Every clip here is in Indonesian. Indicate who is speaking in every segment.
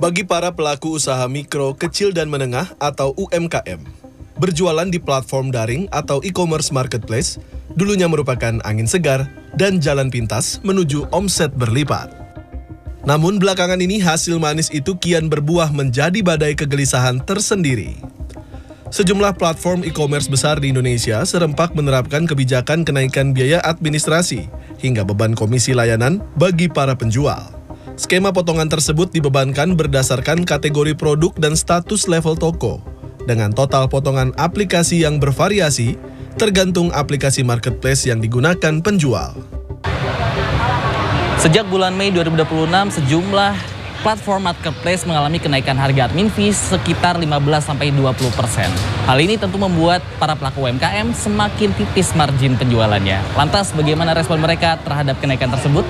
Speaker 1: Bagi para pelaku usaha mikro, kecil dan menengah atau UMKM, berjualan di platform daring atau e-commerce marketplace dulunya merupakan angin segar dan jalan pintas menuju omset berlipat. Namun belakangan ini hasil manis itu kian berbuah menjadi badai kegelisahan tersendiri. Sejumlah platform e-commerce besar di Indonesia serempak menerapkan kebijakan kenaikan biaya administrasi hingga beban komisi layanan bagi para penjual. Skema potongan tersebut dibebankan berdasarkan kategori produk dan status level toko, dengan total potongan aplikasi yang bervariasi tergantung aplikasi marketplace yang digunakan penjual.
Speaker 2: Sejak bulan Mei 2026, sejumlah platform marketplace mengalami kenaikan harga admin fees sekitar 15-20%. Hal ini tentu membuat para pelaku UMKM semakin tipis margin penjualannya. Lantas bagaimana respon mereka terhadap kenaikan tersebut?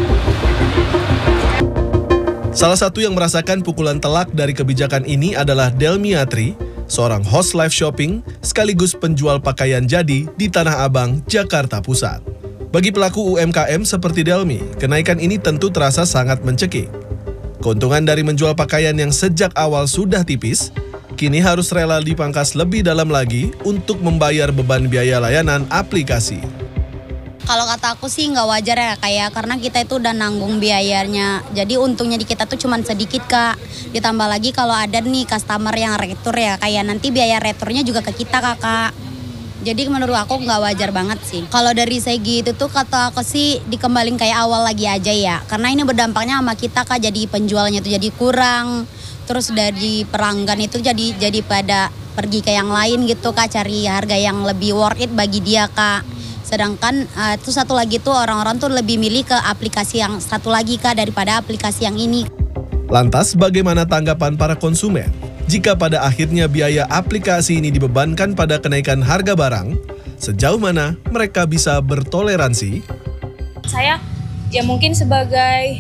Speaker 1: Salah satu yang merasakan pukulan telak dari kebijakan ini adalah Delmiatri, seorang host live shopping sekaligus penjual pakaian jadi di Tanah Abang, Jakarta Pusat. Bagi pelaku UMKM seperti Delmi, kenaikan ini tentu terasa sangat mencekik. Keuntungan dari menjual pakaian yang sejak awal sudah tipis, kini harus rela dipangkas lebih dalam lagi untuk membayar beban biaya layanan aplikasi.
Speaker 3: Kalau kata aku sih nggak wajar ya kayak karena kita itu udah nanggung biayanya. Jadi untungnya di kita tuh cuma sedikit Kak. Ditambah lagi kalau ada nih customer yang retur ya kayak nanti biaya returnya juga ke kita Kakak. Jadi menurut aku nggak wajar banget sih. Kalau dari segi itu tuh kata aku sih dikembalin kayak awal lagi aja ya. Karena ini berdampaknya sama kita Kak, jadi penjualnya tuh jadi kurang. Terus dari pelanggan itu jadi pada pergi ke yang lain gitu Kak, cari harga yang lebih worth it bagi dia Kak. Sedangkan itu satu lagi tuh orang-orang tuh lebih milih ke aplikasi yang satu lagi Kak daripada aplikasi yang ini.
Speaker 1: Lantas bagaimana tanggapan para konsumen jika pada akhirnya biaya aplikasi ini dibebankan pada kenaikan harga barang? Sejauh mana mereka bisa bertoleransi?
Speaker 4: Saya ya mungkin sebagai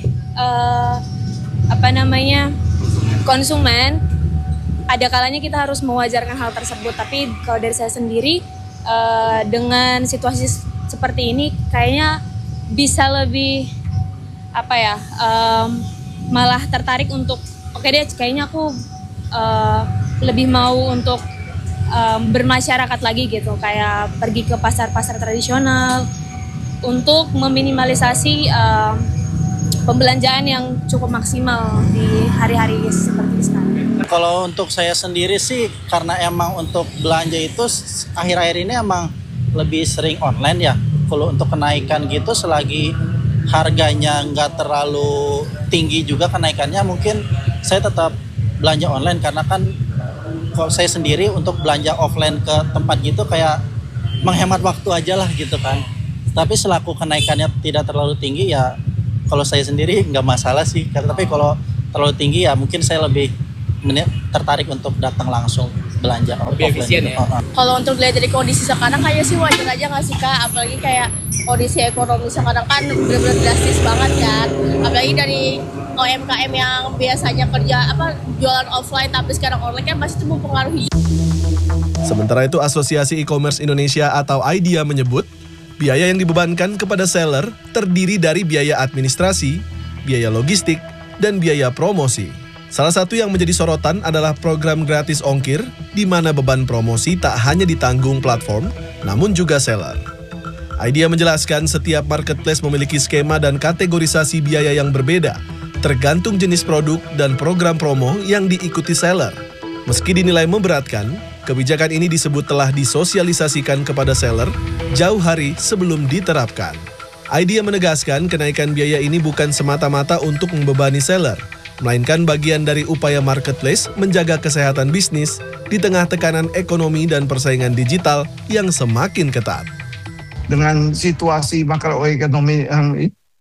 Speaker 4: konsumen, ada kalanya kita harus mewajarkan hal tersebut. Tapi kalau dari saya sendiri, dengan situasi seperti ini kayaknya bisa lebih malah tertarik untuk oke deh kayaknya aku lebih mau untuk bermasyarakat lagi gitu, kayak pergi ke pasar-pasar tradisional untuk meminimalisasi pembelanjaan yang cukup maksimal di hari-hari seperti sekarang.
Speaker 5: Kalau untuk saya sendiri sih, karena emang untuk belanja itu akhir-akhir ini emang lebih sering online ya. Kalau untuk kenaikan gitu selagi harganya nggak terlalu tinggi juga kenaikannya, mungkin saya tetap belanja online. Karena kan kalau saya sendiri untuk belanja offline ke tempat gitu kayak menghemat waktu aja lah gitu kan. Tapi selaku kenaikannya tidak terlalu tinggi ya, kalau saya sendiri nggak masalah sih. Tapi kalau terlalu tinggi ya mungkin saya lebih tertarik untuk datang langsung belanja
Speaker 2: lebih efisien ya.
Speaker 4: Kalau untuk dilihat dari kondisi sekarang kayaknya sih wajar aja nggak sih Kak, apalagi kayak kondisi ekonomi sekarang kan benar-benar drastis banget kan, apalagi dari UMKM yang biasanya kerja jualan offline tapi sekarang online kan pasti itu mempengaruhi.
Speaker 1: Sementara itu Asosiasi E-commerce Indonesia atau IDEA menyebut biaya yang dibebankan kepada seller terdiri dari biaya administrasi, biaya logistik, dan biaya promosi. Salah satu yang menjadi sorotan adalah program gratis ongkir, di mana beban promosi tak hanya ditanggung platform, namun juga seller. IDEA menjelaskan setiap marketplace memiliki skema dan kategorisasi biaya yang berbeda, tergantung jenis produk dan program promo yang diikuti seller. Meski dinilai memberatkan, kebijakan ini disebut telah disosialisasikan kepada seller jauh hari sebelum diterapkan. IDEA menegaskan kenaikan biaya ini bukan semata-mata untuk membebani seller, melainkan bagian dari upaya marketplace menjaga kesehatan bisnis di tengah tekanan ekonomi dan persaingan digital yang semakin ketat.
Speaker 6: Dengan situasi makroekonomi yang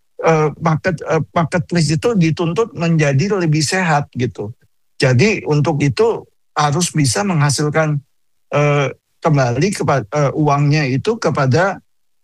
Speaker 6: marketplace itu dituntut menjadi lebih sehat gitu. Jadi untuk itu harus bisa menghasilkan kembali kepada uangnya itu kepada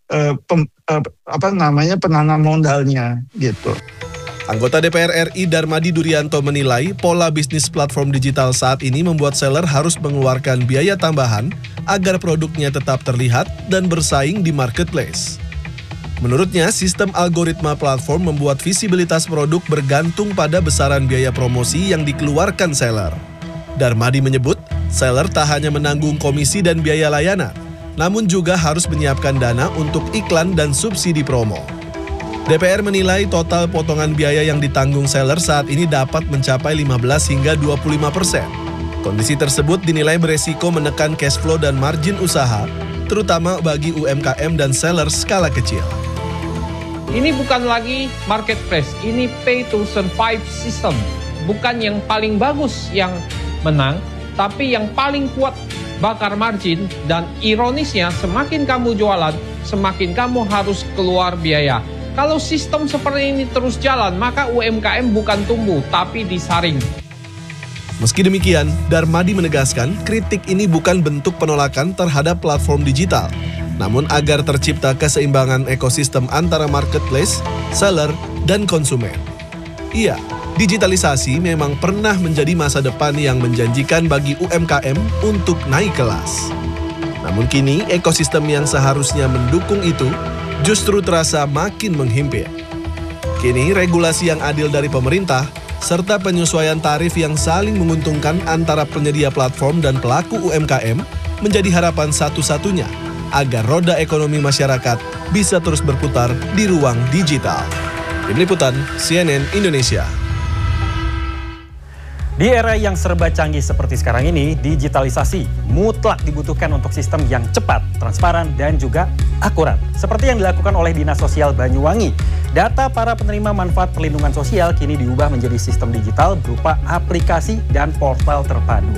Speaker 6: penanam modalnya gitu.
Speaker 1: Anggota DPR RI Darmadi Durianto menilai pola bisnis platform digital saat ini membuat seller harus mengeluarkan biaya tambahan agar produknya tetap terlihat dan bersaing di marketplace. Menurutnya, sistem algoritma platform membuat visibilitas produk bergantung pada besaran biaya promosi yang dikeluarkan seller. Darmadi menyebut, seller tak hanya menanggung komisi dan biaya layanan, namun juga harus menyiapkan dana untuk iklan dan subsidi promo. DPR menilai total potongan biaya yang ditanggung seller saat ini dapat mencapai 15 hingga 25%. Kondisi tersebut dinilai beresiko menekan cash flow dan margin usaha, terutama bagi UMKM dan seller skala kecil.
Speaker 7: Ini bukan lagi marketplace, ini pay to survive system. Bukan yang paling bagus yang menang, tapi yang paling kuat bakar margin, dan ironisnya semakin kamu jualan, semakin kamu harus keluar biaya. Kalau sistem seperti ini terus jalan, maka UMKM bukan tumbuh, tapi disaring.
Speaker 1: Meski demikian, Darmadi menegaskan kritik ini bukan bentuk penolakan terhadap platform digital, namun agar tercipta keseimbangan ekosistem antara marketplace, seller, dan konsumen. Iya, digitalisasi memang pernah menjadi masa depan yang menjanjikan bagi UMKM untuk naik kelas. Namun kini, ekosistem yang seharusnya mendukung itu justru terasa makin menghimpit. Kini, regulasi yang adil dari pemerintah serta penyesuaian tarif yang saling menguntungkan antara penyedia platform dan pelaku UMKM menjadi harapan satu-satunya agar roda ekonomi masyarakat bisa terus berputar di ruang digital. Tim Liputan CNN Indonesia.
Speaker 8: Di era yang serba canggih seperti sekarang ini, digitalisasi mutlak dibutuhkan untuk sistem yang cepat, transparan, dan juga akurat. Seperti yang dilakukan oleh Dinas Sosial Banyuwangi. Data para penerima manfaat perlindungan sosial kini diubah menjadi sistem digital berupa aplikasi dan portal terpadu.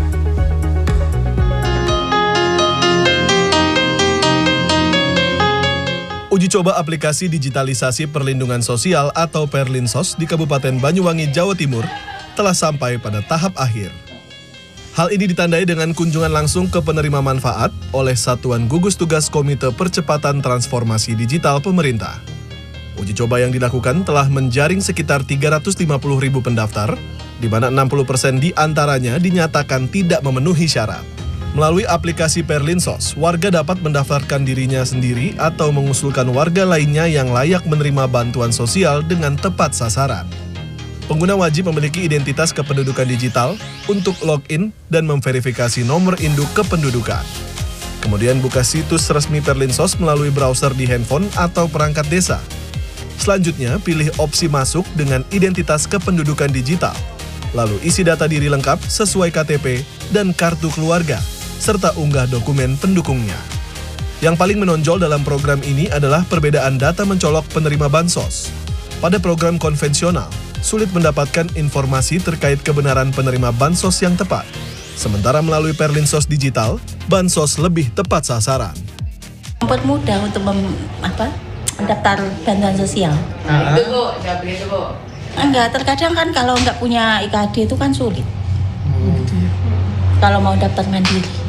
Speaker 1: Uji coba aplikasi digitalisasi perlindungan sosial atau Perlinsos di Kabupaten Banyuwangi, Jawa Timur telah sampai pada tahap akhir. Hal ini ditandai dengan kunjungan langsung ke penerima manfaat oleh Satuan Gugus Tugas Komite Percepatan Transformasi Digital Pemerintah. Uji coba yang dilakukan telah menjaring sekitar 350.000 pendaftar, di mana 60% di antaranya dinyatakan tidak memenuhi syarat. Melalui aplikasi Perlinsos, warga dapat mendaftarkan dirinya sendiri atau mengusulkan warga lainnya yang layak menerima bantuan sosial dengan tepat sasaran. Pengguna wajib memiliki identitas kependudukan digital untuk login dan memverifikasi nomor induk kependudukan. Kemudian buka situs resmi Perlinsos melalui browser di handphone atau perangkat desa. Selanjutnya, pilih opsi masuk dengan identitas kependudukan digital. Lalu isi data diri lengkap sesuai KTP dan kartu keluarga, serta unggah dokumen pendukungnya. Yang paling menonjol dalam program ini adalah perbedaan data mencolok penerima bansos. Pada program konvensional, sulit mendapatkan informasi terkait kebenaran penerima bansos yang tepat. Sementara melalui Perlinsos digital, bansos lebih tepat sasaran.
Speaker 9: Membuat mudah untuk mendaftar bantuan sosial.
Speaker 10: Nah, itu Bu, jawab itu Bu.
Speaker 9: Enggak, terkadang kan kalau nggak punya IKD itu kan sulit. Kalau mau daftar mandiri.